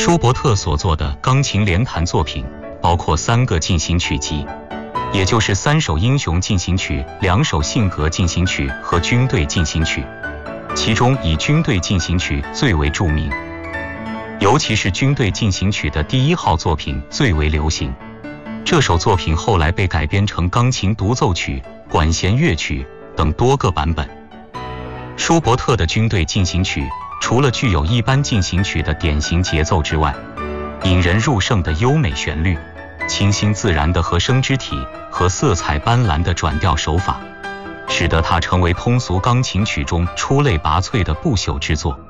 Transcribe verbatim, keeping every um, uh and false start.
舒伯特所作的钢琴连弹作品包括三个进行曲集，也就是三首英雄进行曲、两首性格进行曲和军队进行曲，其中以军队进行曲最为著名，尤其是军队进行曲的第一号作品最为流行。这首作品后来被改编成钢琴独奏曲、管弦乐曲等多个版本。舒伯特的军队进行曲除了具有一般进行曲的典型节奏之外，引人入胜的优美旋律、清新自然的和声肢体和色彩斑斓的转调手法，使得它成为通俗钢琴曲中出类拔萃的不朽之作。